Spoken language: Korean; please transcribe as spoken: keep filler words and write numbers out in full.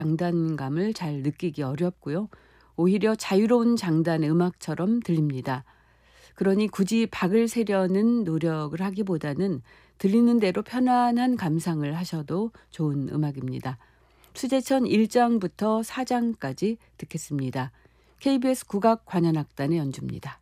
장단감을 잘 느끼기 어렵고요. 오히려 자유로운 장단의 음악처럼 들립니다. 그러니 굳이 박을 세려는 노력을 하기보다는 들리는 대로 편안한 감상을 하셔도 좋은 음악입니다. 수제천 일 장부터 사 장까지 듣겠습니다. 케이비에스 국악관현악단의 연주입니다.